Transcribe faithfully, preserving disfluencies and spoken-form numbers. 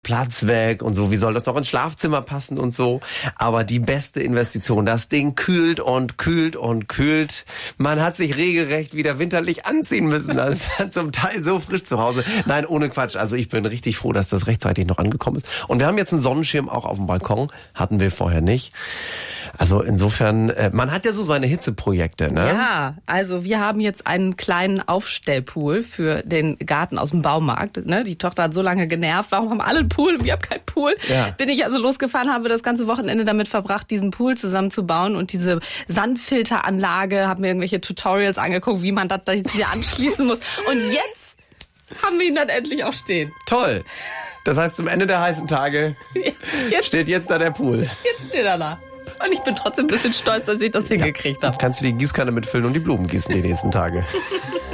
Platz weg und so, wie soll das noch ins Schlafzimmer passen und so. Aber die beste Investition, das Ding kühlt und kühlt und kühlt. Man hat sich regelrecht wieder winterlich anziehen müssen. Das war zum Teil so frisch zu Hause. Nein, ohne Quatsch. Also ich bin richtig froh, dass das rechtzeitig noch angekommen ist. Und wir haben jetzt einen Sonnenschirm auch auf dem Balkon. Hatten wir vorher nicht. Also insofern, man hat ja so seine Hitzeprojekte, ne? Ja, also wir haben jetzt einen kleinen Aufstellpool für den Garten aus dem Baumarkt. Ne? Die Tochter hat so lange genervt, warum haben alle einen Pool und wir haben keinen Pool? Ja. Bin ich also losgefahren, habe das ganze Wochenende damit verbracht, diesen Pool zusammenzubauen und diese Sandfilteranlage, habe mir irgendwelche Tutorials angeguckt, wie man das hier anschließen muss. Und jetzt haben wir ihn dann endlich auch stehen. Toll. Das heißt, zum Ende der heißen Tage jetzt, steht jetzt da der Pool. Jetzt steht er da. Und ich bin trotzdem ein bisschen stolz, dass ich das hingekriegt habe. Kannst du die Gießkanne mitfüllen und die Blumen gießen die nächsten Tage.